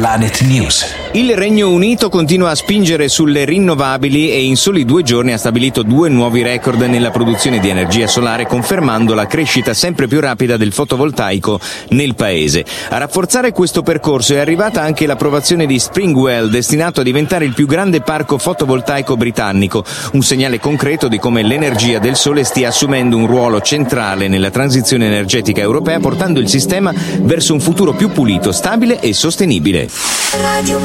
Planet News. Il Regno Unito continua a spingere sulle rinnovabili e in soli 2 giorni ha stabilito 2 nuovi record nella produzione di energia solare, confermando la crescita sempre più rapida del fotovoltaico nel paese. A rafforzare questo percorso è arrivata anche l'approvazione di Springwell, destinato a diventare il più grande parco fotovoltaico britannico, un segnale concreto di come l'energia del sole stia assumendo un ruolo centrale nella transizione energetica europea, portando il sistema verso un futuro più pulito, stabile e sostenibile.